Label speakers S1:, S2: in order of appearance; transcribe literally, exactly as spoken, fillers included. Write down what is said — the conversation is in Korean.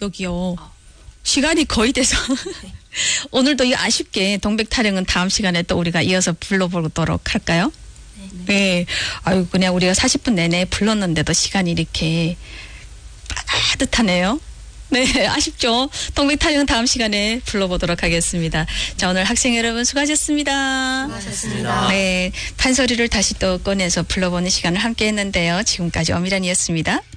S1: 여기요. 시간이 거의 돼서 오늘도 이 아쉽게 동백 타령은 다음 시간에 또 우리가 이어서 불러보도록 할까요? 네. 네. 아유, 그냥 우리가 사십 분 내내 불렀는데도 시간이 이렇게 빠듯하네요. 네, 아쉽죠. 동백 타령은 다음 시간에 불러보도록 하겠습니다. 자, 오늘 학생 여러분 수고하셨습니다.
S2: 수고하셨습니다.
S1: 네, 판소리를 다시 또 꺼내서 불러보는 시간을 함께 했는데요. 지금까지 엄미란이었습니다.